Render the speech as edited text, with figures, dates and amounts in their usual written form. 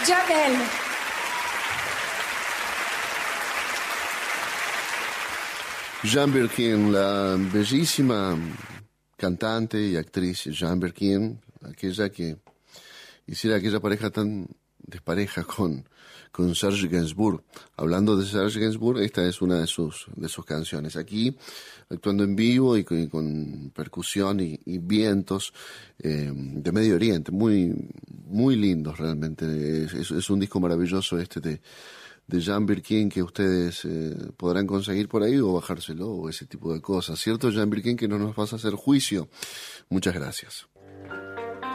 Jamel. Jane Birkin, la bellísima cantante y actriz Jane Birkin, aquella que hiciera aquella pareja tan despareja con Serge Gainsbourg. Hablando de Serge Gainsbourg, esta es una de sus canciones. Aquí, actuando en vivo y con percusión y vientos de Medio Oriente, muy, muy lindos realmente. Es un disco maravilloso de Jane Birkin que ustedes podrán conseguir por ahí o bajárselo o ese tipo de cosas. ¿Cierto, Jane Birkin, que no nos vas a hacer juicio? Muchas gracias.